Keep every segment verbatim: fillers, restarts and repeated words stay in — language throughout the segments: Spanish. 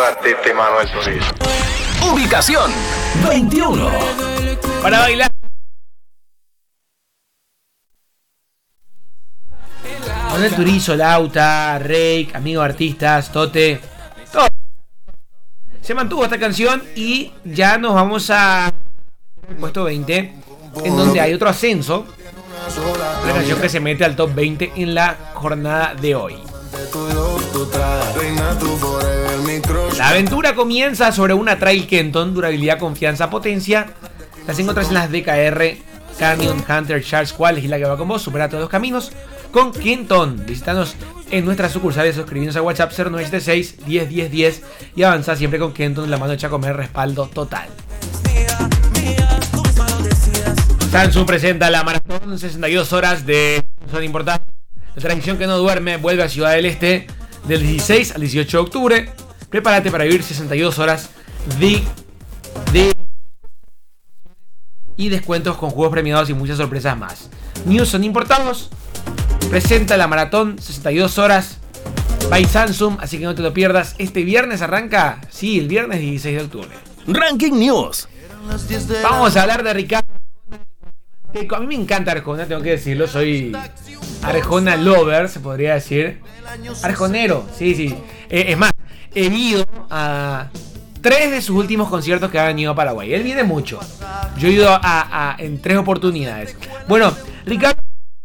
artista y Manuel Turizo. Ubicación veintiuno. Para bailar. Manuel Turizo, Lauta, Rake, Amigo Artistas, Tote, todo. Se mantuvo esta canción y ya nos vamos a puesto veinte, en donde hay otro ascenso. Una canción que se mete al top veinte en la jornada de hoy. La aventura comienza sobre una Trail Kenton, durabilidad, confianza, potencia. Las encuentras en las D K R, Canyon, Hunter, Charles, cuál es la que va con vos, supera todos los caminos con Kenton. Visítanos en nuestras sucursales, suscribinos a WhatsApp cero nueve siete seis, diez, diez, diez y avanza siempre con Kenton, la mano hecha a comer, respaldo total. Samsung presenta la maratón sesenta y dos horas de Son Importados. La tradición que no duerme vuelve a Ciudad del Este del dieciséis al dieciocho de octubre. Prepárate para vivir sesenta y dos horas de, de y descuentos con juegos premiados y muchas sorpresas más. News Son Importados presenta la maratón sesenta y dos horas by Samsung, así que no te lo pierdas. Este viernes arranca, sí, el viernes dieciséis de octubre. Ranking News. Vamos a hablar de Ricardo. A mí me encanta Arjona, tengo que decirlo, soy Arjona lover, se podría decir. Arjonero, sí, sí. Eh, es más, he ido a tres de sus últimos conciertos que ha venido a Paraguay. Él viene mucho. Yo he ido a, a, en tres oportunidades. Bueno, Ricardo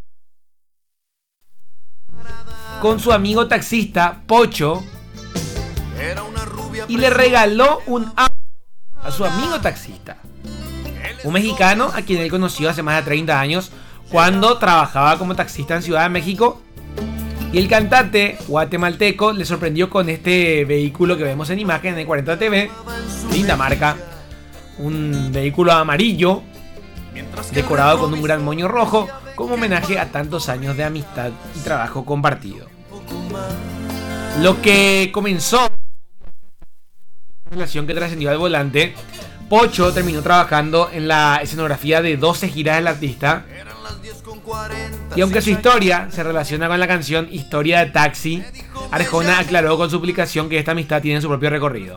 con su amigo taxista Pocho y le regaló un auto a su amigo taxista, un mexicano a quien él conoció hace más de treinta años cuando trabajaba como taxista en Ciudad de México. Y el cantante guatemalteco le sorprendió con este vehículo que vemos en imagen en cuarenta T V. Linda marca. Un vehículo amarillo decorado con un gran moño rojo, como homenaje a tantos años de amistad y trabajo compartido. Lo que comenzó una relación que trascendió al volante. Pocho terminó trabajando en la escenografía de doce giras del artista. Y aunque su historia se relaciona con la canción Historia de Taxi, Arjona aclaró con su publicación que esta amistad tiene su propio recorrido.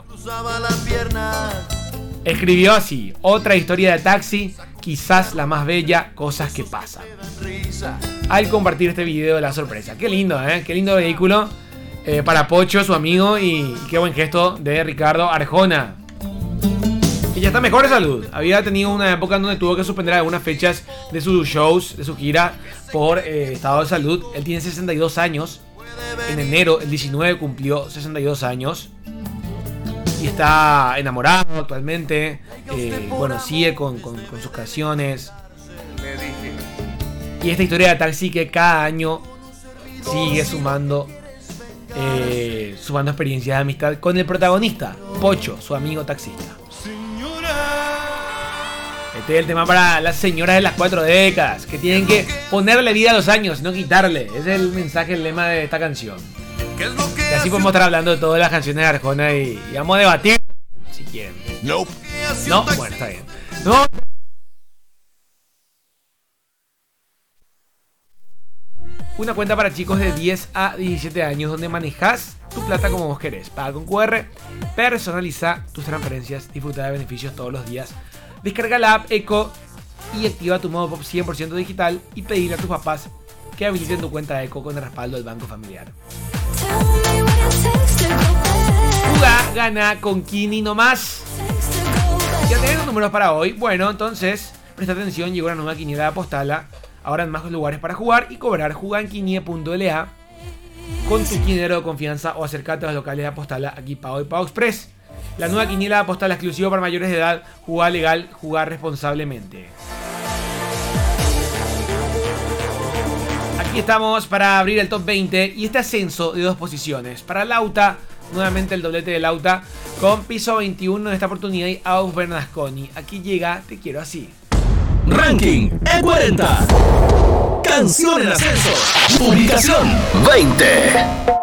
Escribió así: otra historia de taxi, quizás la más bella, cosas que pasan. Al compartir este video de la sorpresa. Qué lindo, ¿eh? Qué lindo vehículo eh, para Pocho, su amigo, y, y qué buen gesto de Ricardo Arjona. Y ya está mejor de salud. Había tenido una época en donde tuvo que suspender algunas fechas de sus shows, de su gira, por eh, estado de salud. Él tiene sesenta y dos años. En enero, el diecinueve, cumplió sesenta y dos años. Y está enamorado actualmente. Eh, bueno, sigue con, con, con sus canciones. Y esta historia de taxi que cada año sigue sumando, eh, sumando experiencias de amistad con el protagonista, Pocho, su amigo taxista. Este es el tema para las señoras de las cuatro décadas, que tienen que ponerle vida a los años, no quitarle. Ese es el mensaje, el lema de esta canción. Y así podemos estar hablando de todas las canciones de Arjona y, y vamos a debatir si quieren. Nope. No, bueno, está bien. No. Una cuenta para chicos de diez a diecisiete años donde manejas tu plata como vos querés. Paga con Q R, personaliza tus transferencias, disfruta de beneficios todos los días. Descarga la app Eco y activa tu modo Pop cien por ciento digital y pedirle a tus papás que habiliten tu cuenta Eco con el respaldo del Banco Familiar. Juga, gana con Kini nomás. ¿Ya tenés los números para hoy? Bueno, entonces presta atención, llegó una nueva quiniela de Apostala. Ahora en más lugares para jugar y cobrar. Juga en quinie punto l a con tu quinero de confianza o acercate a los locales de Apostala, aquí Pago y Pago Express. La nueva quiniela de Apostala exclusiva para mayores de edad. Jugar legal, jugar responsablemente. Aquí estamos para abrir el top veinte y este ascenso de dos posiciones. Para Lauta, nuevamente el doblete de Lauta con piso veintiuno en esta oportunidad y Aus Bernasconi. Aquí llega Te Quiero Así. Ranking E cuarenta. Canción en ascenso. Ubicación veinte.